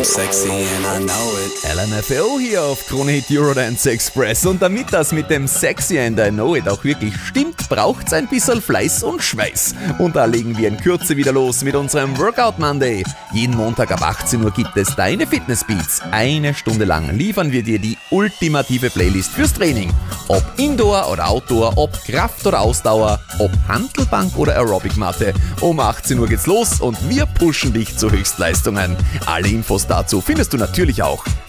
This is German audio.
I'm sexy and I know it. LMFAO hier auf Krone Hit Eurodance Express. Und damit das mit dem Sexy and I Know It auch wirklich stimmt, braucht's ein bisschen Fleiß und Schweiß. Und da legen wir in Kürze wieder los mit unserem Workout Monday. Jeden Montag ab 18 Uhr gibt es deine Fitnessbeats. Eine Stunde lang liefern wir dir die ultimative Playlist fürs Training. Ob Indoor oder Outdoor, ob Kraft oder Ausdauer, ob Hantelbank oder Aerobic-Matte. Um 18 Uhr geht's los und wir pushen dich zu Höchstleistungen. Alle Infos dazu findest du natürlich auch